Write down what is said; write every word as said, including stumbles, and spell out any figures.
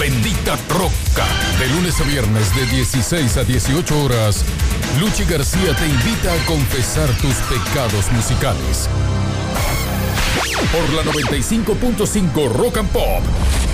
bendita roca. De lunes a viernes de dieciséis a dieciocho horas, Luchi García te invita a confesar tus pecados musicales. Por la noventa y cinco punto cinco Rock and Pop.